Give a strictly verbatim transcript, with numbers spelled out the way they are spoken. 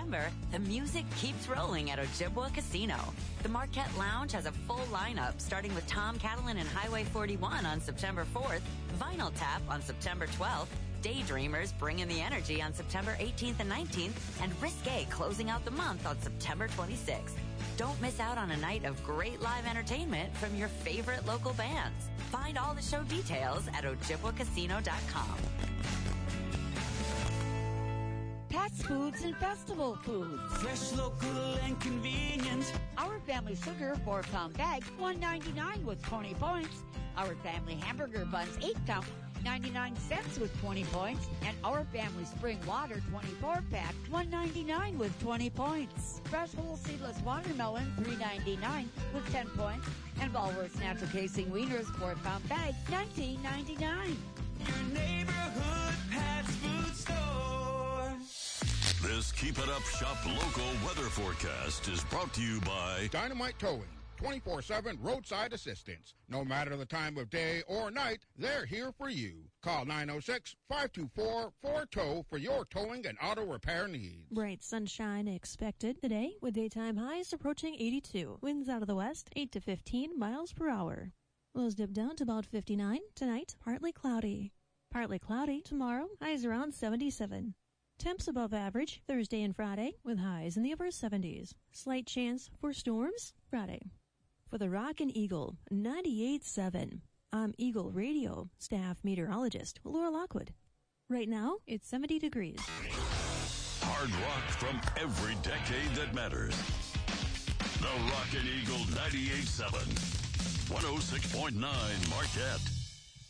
September, the music keeps rolling at Ojibwa Casino. The Marquette Lounge has a full lineup, starting with Tom Catalan and Highway forty-one on September fourth, Vinyl Tap on September twelfth, Daydreamers bringing the energy on September eighteenth and nineteenth, and Risque closing out the month on September twenty-sixth. Don't miss out on a night of great live entertainment from your favorite local bands. Find all the show details at ojibwa casino dot com. Pat's Foods and Festival Foods. Fresh, local, and convenient. Our Family Sugar four pound bag, one ninety-nine with twenty points. Our Family Hamburger Buns eight count, ninety-nine cents with twenty points. And Our Family Spring Water twenty-four pack, one ninety-nine with twenty points. Fresh whole seedless watermelon, three ninety-nine with ten points. And Ballworth's Natural Casing Wieners four pound bag, nineteen ninety-nine. Your neighborhood Pat's Food Store. This Keep It Up Shop local weather forecast is brought to you by Dynamite Towing, twenty-four seven roadside assistance. No matter the time of day or night, they're here for you. Call nine oh six, five two four, four tow for your towing and auto repair needs. Bright sunshine expected today with daytime highs approaching eighty-two. Winds out of the west, eight to fifteen miles per hour. Lows dip down to about fifty-nine. Tonight, partly cloudy. Partly cloudy tomorrow, highs around seventy-seven. Temps above average Thursday and Friday with highs in the upper seventies. Slight chance for storms Friday. For the Rock and Eagle ninety-eight point seven, I'm Eagle Radio staff meteorologist Laura Lockwood. Right now, it's seventy degrees. Hard rock from every decade that matters. The Rock and Eagle ninety-eight point seven, one oh six point nine Marquette.